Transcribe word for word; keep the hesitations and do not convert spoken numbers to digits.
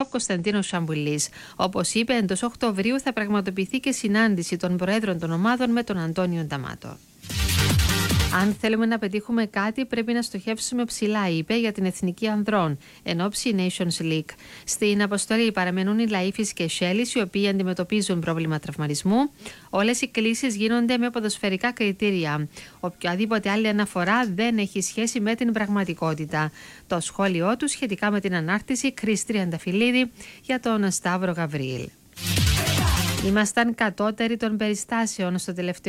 Κωνσταντίνος Σαμπουλής. Όπως είπε, εντός Οκτωβρίου θα πραγματοποιηθεί και συνάντηση των προέδρων των ομάδων με τον Αντώνιο Νταμάτο. Αν θέλουμε να πετύχουμε κάτι, πρέπει να στοχεύσουμε ψηλά, είπε, για την εθνική ανδρών, εν ώψη Nations League. Στην αποστολή παραμένουν οι Λαΐφης και Σέλης, οι οποίοι αντιμετωπίζουν πρόβλημα τραυματισμού. Όλες οι κλήσεις γίνονται με ποδοσφαιρικά κριτήρια. Οποιαδήποτε άλλη αναφορά δεν έχει σχέση με την πραγματικότητα. Το σχόλιο του σχετικά με την ανάρτηση Κρίς Τριανταφυλλίδη για τον Σταύρο Γαβρίλ. Ήμασταν κατώτεροι των περιστάσεων στο τελευταίο